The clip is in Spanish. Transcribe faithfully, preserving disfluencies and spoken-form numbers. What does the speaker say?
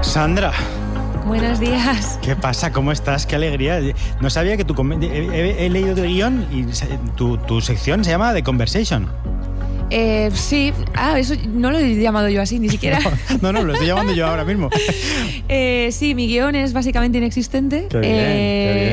Sandra. Buenos días. ¿Qué pasa? ¿Cómo estás? Qué alegría. No sabía que tu... He, he, he leído el guión y tu, tu sección se llama The Conversation. Eh, sí. Ah, eso no lo he llamado yo así, ni siquiera. No, no, no, lo estoy llamando yo ahora mismo. eh, sí, mi guión es básicamente inexistente. Qué bien, eh, qué bien.